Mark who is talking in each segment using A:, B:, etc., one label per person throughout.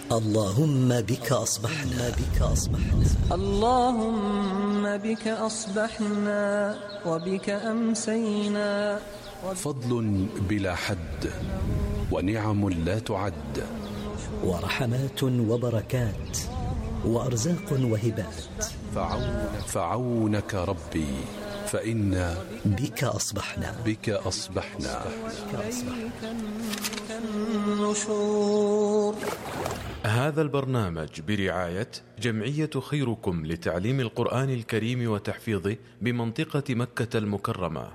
A: اللهم بك أصبحنا
B: اللهم بك أصبحنا وبك أمسينا.
C: فضل بلا حد ونعم لا تعد،
A: ورحمات وبركات وأرزاق وهبات.
C: فعونك ربي فإنا
A: بك أصبحنا
B: النشور.
D: هذا البرنامج برعاية جمعية خيركم لتعليم القرآن الكريم وتحفيظه بمنطقة مكة المكرمة.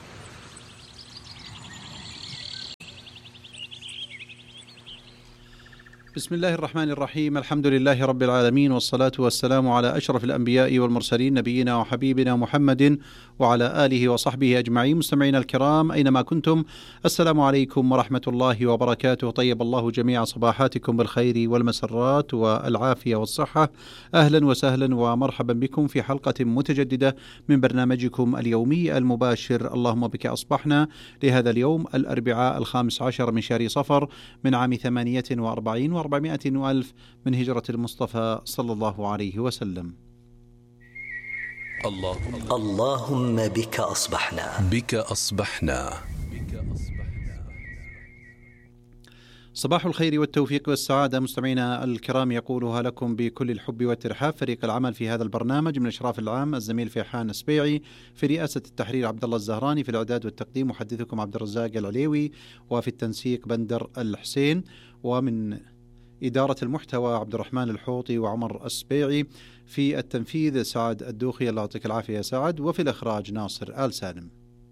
E: بسم الله الرحمن الرحيم. الحمد لله رب العالمين، والصلاة والسلام على أشرف الأنبياء والمرسلين، نبينا وحبيبنا محمد وعلى آله وصحبه أجمعين. مستمعينا الكرام أينما كنتم، السلام عليكم ورحمة الله وبركاته. طيب الله جميع صباحاتكم بالخير والمسرات والعافية والصحة. أهلا وسهلا ومرحبا بكم في حلقة متجددة من برنامجكم اليومي المباشر اللهم بك أصبحنا، لهذا اليوم الأربعاء 15 من شهر صفر من عام 48 و400 ألف من هجرة المصطفى صلى الله عليه وسلم.
A: اللهم بك أصبحنا.
E: صباح الخير والتوفيق والسعادة مستمعينا الكرام، يقولها لكم بكل الحب والترحاب فريق العمل في هذا البرنامج، من الإشراف العام الزميل فيحان السبيعي، في رئاسة التحرير عبد الله الزهراني، في الإعداد والتقديم محدثكم عبد الرزاق العليوي، وفي التنسيق بندر الحسين، ومن إدارة المحتوى عبد الرحمن الحوطي وعمر السبيعي، في التنفيذ سعد الدوخي، الله يعطيك العافية يا سعد، وفي الإخراج ناصر آل سالم.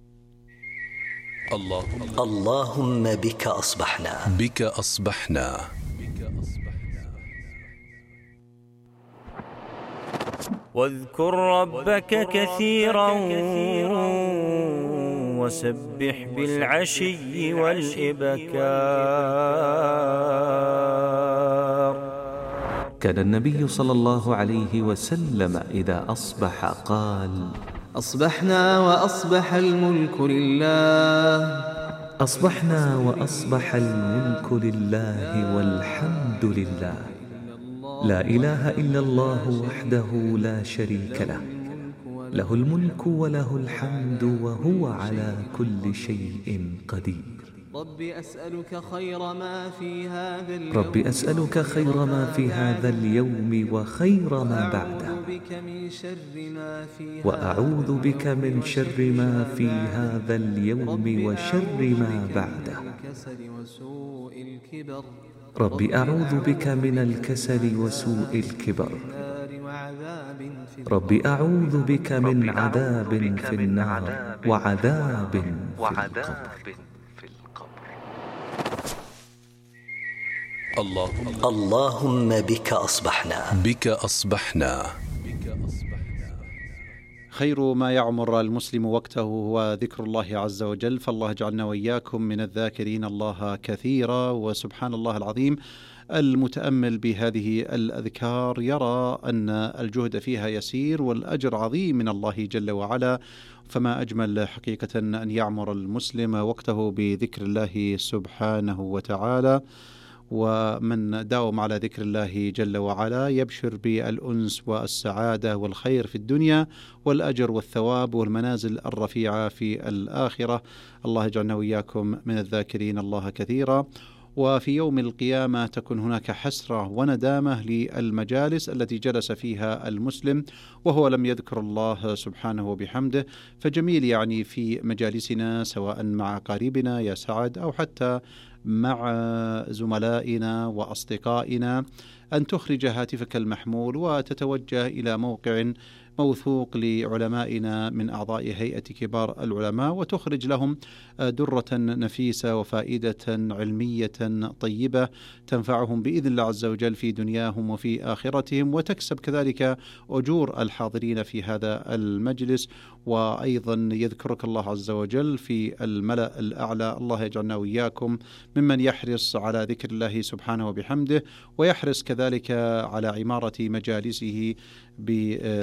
A: اللهم بك أصبحنا.
F: واذكر ربك كثيرا وسبح بالعشي والإبكار.
G: كان النبي صلى الله عليه وسلم إذا أصبح قال:
H: أصبحنا وأصبح الملك لله.
G: أصبحنا وأصبح الملك لله والحمد لله، لا إله إلا الله وحده لا شريك له، له الملك وله الحمد وهو على كل شيء قدير.
H: ربي أسألك خير ما في هذا اليوم وخير ما بعده،
G: وأعوذ بك من شر ما في هذا اليوم وشر ما بعده. ربي أعوذ بك من الكسل وسوء الكبر. ربي أعوذ بك من عذاب في النار وعذاب في القبر.
A: اللهم بك أصبحنا.
E: خير ما يعمر المسلم وقته هو ذكر الله عز وجل، فالله جعلنا وإياكم من الذاكرين الله كثيرا. وسبحان الله العظيم، المتأمل بهذه الأذكار يرى أن الجهد فيها يسير والأجر عظيم من الله جل وعلا. فما أجمل حقيقة أن يعمر المسلم وقته بذكر الله سبحانه وتعالى. ومن داوم على ذكر الله جل وعلا يبشر بالأنس والسعادة والخير في الدنيا والأجر والثواب والمنازل الرفيعة في الآخرة. الله يجعلنا وإياكم من الذاكرين الله كثيرا. وفي يوم القيامة تكون هناك حسرة وندامة للمجالس التي جلس فيها المسلم وهو لم يذكر الله سبحانه وبحمده. فجميل يعني في مجالسنا سواء مع قريبنا يا سعد أو حتى مع زملائنا وأصدقائنا أن تخرج هاتفك المحمول وتتوجه إلى موقع موثوق لعلمائنا من أعضاء هيئة كبار العلماء، وتخرج لهم درة نفيسة وفائدة علمية طيبة تنفعهم بإذن الله عز وجل في دنياهم وفي آخرتهم، وتكسب كذلك أجور الحاضرين في هذا المجلس. وأيضا يذكرك الله عز وجل في الملأ الأعلى. الله يجعلنا وإياكم ممن يحرص على ذكر الله سبحانه وبحمده، ويحرص كذلك على عمارة مجالسه بقال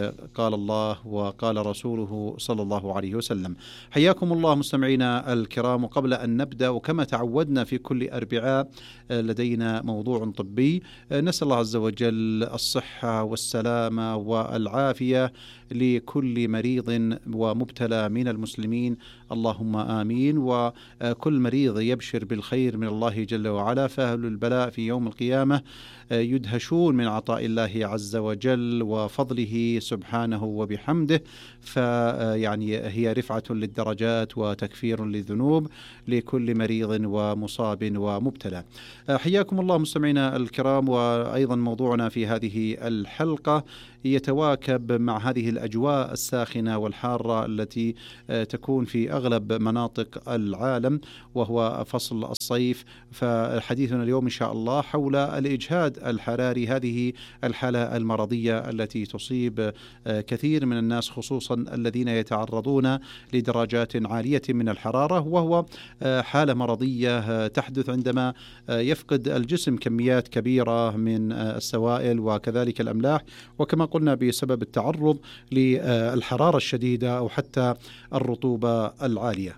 E: قال الله وقال رسوله صلى الله عليه وسلم. حياكم الله مستمعينا الكرام، وقبل أن نبدأ وكما تعودنا في كل أربعاء لدينا موضوع طبي، نسأل الله عز وجل الصحة والسلامة والعافية لكل مريض ومبتلى من المسلمين، اللهم آمين. وكل مريض يبشر بالخير من الله جل وعلا، فأهل البلاء في يوم القيامة يدهشون من عطاء الله عز وجل وفضله سبحانه وبحمده، فيعني هي رفعة للدرجات وتكفير للذنوب لكل مريض ومصاب ومبتلى. حياكم الله مستمعينا الكرام، وأيضا موضوعنا في هذه الحلقة يتواكب مع هذه الأجواء الساخنة والحارة التي تكون في أغلب مناطق العالم، وهو فصل الصيف. فحديثنا اليوم إن شاء الله حول الإجهاد الحراري، هذه الحالة المرضية التي تصيب كثير من الناس، خصوصا الذين يتعرضون لدرجات عالية من الحرارة، وهو حالة مرضية تحدث عندما يفقد الجسم كميات كبيرة من السوائل وكذلك الأملاح، وكما قلنا بسبب التعرض للحرارة الشديدة أو حتى الرطوبة العالية.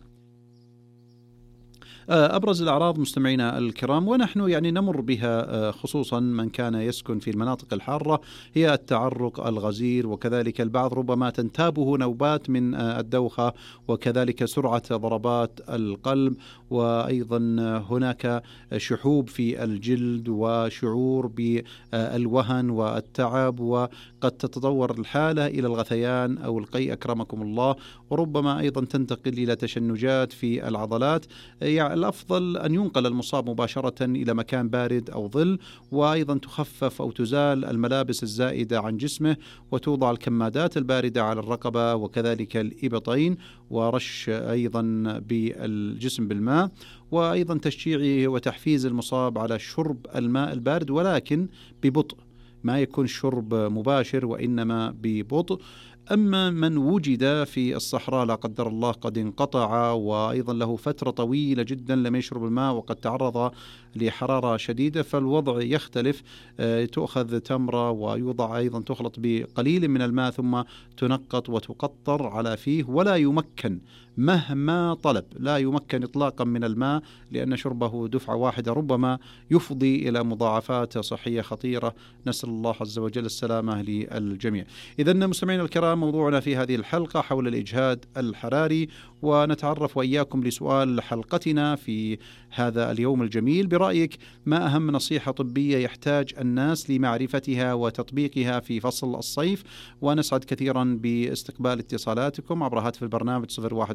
E: أبرز الأعراض مستمعينا الكرام ونحن يعني نمر بها، خصوصا من كان يسكن في المناطق الحارة، هي التعرق الغزير، وكذلك البعض ربما تنتابه نوبات من الدوخة، وكذلك سرعة ضربات القلب، وأيضا هناك شحوب في الجلد وشعور بالوهن والتعب، وقد تتطور الحالة إلى الغثيان أو القيء أكرمكم الله، وربما أيضا تنتقل إلى تشنجات في العضلات. الأفضل أن ينقل المصاب مباشرة إلى مكان بارد أو ظل، وأيضا تخفف أو تزال الملابس الزائدة عن جسمه، وتوضع الكمادات الباردة على الرقبة وكذلك الإبطين، ورش أيضا بالجسم بالماء، وأيضا تشجيعه وتحفيز المصاب على شرب الماء البارد، ولكن ببطء، ما يكون شرب مباشر وإنما ببطء. أما من وجد في الصحراء لا قدر الله قد انقطع وأيضا له فترة طويلة جدا لم يشرب الماء وقد تعرض لحرارة شديدة، فالوضع يختلف. تؤخذ تمرة ويوضع أيضا تخلط بقليل من الماء ثم تنقط وتقطر على فيه، ولا يمكن مهما طلب، لا يمكن إطلاقا من الماء، لأن شربه دفعة واحدة ربما يفضي إلى مضاعفات صحية خطيرة، نسأل الله عز وجل السلامة للجميع. إذن مستمعينا الكرام، موضوعنا في هذه الحلقة حول الإجهاد الحراري، ونتعرف وإياكم لسؤال حلقتنا في هذا اليوم الجميل: برأيك ما أهم نصيحة طبية يحتاج الناس لمعرفتها وتطبيقها في فصل الصيف؟ ونسعد كثيرا باستقبال اتصالاتكم عبر هاتف البرنامج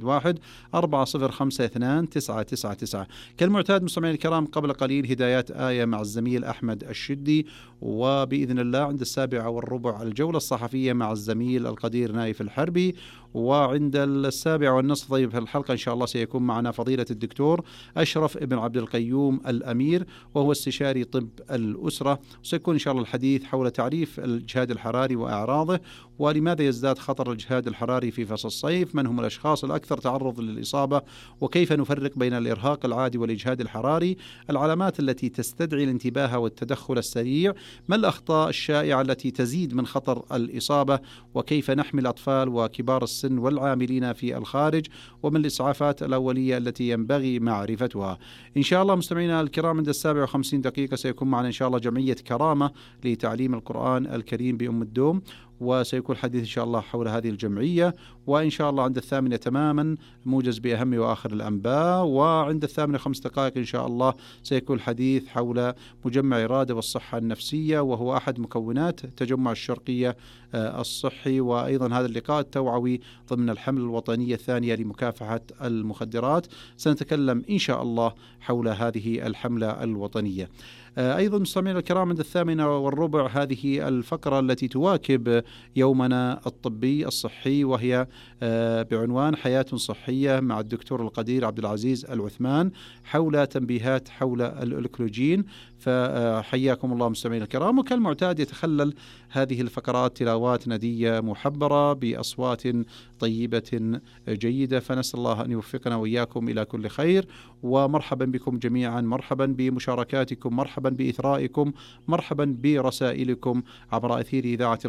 E: 011-405-29999. كالمعتاد مستمعين الكرام، قبل قليل هدايات آية مع الزميل أحمد الشدي، وبإذن الله عند 7:15 الجولة الصحفية مع الزميل القدير نايف الحربي، وعند 7:15 طيب في الحلقة إن شاء الله سيكون معنا فضيلة الدكتور أشرف ابن عبد القيوم الأمير، وهو استشاري طب الأسرة، وسيكون إن شاء الله الحديث حول تعريف الإجهاد الحراري وأعراضه، ولماذا يزداد خطر الإجهاد الحراري في فصل الصيف، من هم الأشخاص الأكثر تعرض للإصابة، وكيف نفرق بين الإرهاق العادي والإجهاد الحراري، العلامات التي تستدعي الانتباه والتدخل السريع، ما الأخطاء الشائعة التي تزيد من خطر الإصابة، وكيف نحمي الأطفال وكبار السن والعاملين في الخارج، ومن الإسعافات الأولية التي ينبغي معرفتها. إن شاء الله مستمعينا الكرام، عند 7:50 سيكون معنا إن شاء الله جمعية كرامة لتعليم القرآن الكريم بأم الدوم، وسيكون الحديث إن شاء الله حول هذه الجمعية. وإن شاء الله عند 8 تماما موجز بأهم وآخر الأنباء، وعند 8:05 إن شاء الله سيكون الحديث حول مجمع إرادة والصحة النفسية، وهو أحد مكونات تجمع الشرقية الصحي، وأيضا هذا اللقاء التوعوي ضمن الحملة الوطنية الثانية لمكافحة المخدرات. سنتكلم إن شاء الله حول هذه الحملة الوطنية. أيضا مستمعينا الكرام، عند 8:15 هذه الفقرة التي تواكب يومنا الطبي الصحي، وهي بعنوان حياة صحية مع الدكتور القدير عبد العزيز العثمان، حول تنبيهات حول الألكلوجين. فحياكم الله مستمعينا الكرام، وكالمعتاد يتخلل هذه الفقرات تلاوات ندية محبرة بأصوات طيبة جيدة، فنسأل الله أن يوفقنا وإياكم إلى كل خير. ومرحبا بكم جميعا، مرحبا بمشاركاتكم، مرحبا بإثرائكم، مرحبا برسائلكم عبر أثير إذاعة القرآن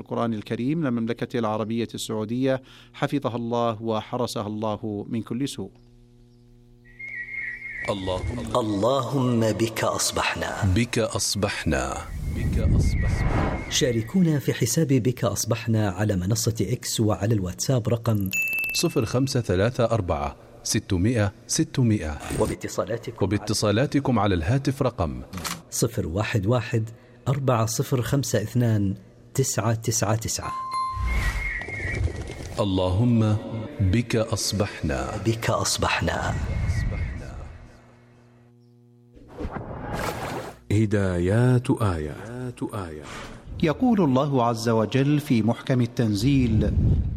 E: الكريم للمملكة العربية السعودية، حفظها الله وحرسها الله من كل سوء.
A: اللهم بك أصبحنا.
C: بك أصبحنا.
A: شاركونا في حساب بك أصبحنا على منصة إكس وعلى الواتساب رقم
C: 0534 600 600، وباتصالاتكم على الهاتف رقم
A: 011 4052 999.
C: اللهم بك أصبحنا.
A: بك أصبحنا.
D: هدايات آية.
E: يقول الله عز وجل في محكم التنزيل: